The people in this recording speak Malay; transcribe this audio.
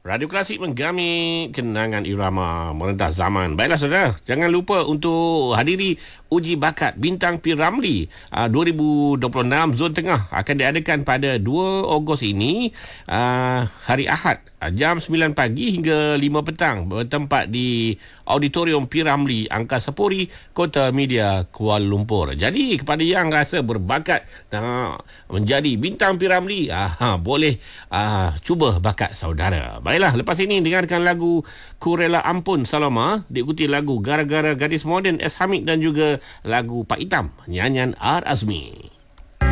Radio Klasik menggami kenangan irama merentas zaman. Baiklah saudara, jangan lupa untuk hadiri uji bakat Bintang P. Ramlee 2026 Zon Tengah akan diadakan pada 2 Ogos ini, hari Ahad, jam 9 pagi hingga 5 petang, bertempat di Auditorium P. Ramlee, Angkasa Puri, Kota Media, Kuala Lumpur. Jadi kepada yang rasa berbakat menjadi Bintang P. Ramlee, boleh cuba bakat saudara. Baiklah, lepas ini dengarkan lagu Ku Rela Ampun Saloma, diikuti lagu Gara-Gara Gadis Moden S. Hamid dan juga lagu Pak Hitam, nyanyian R. Azmi.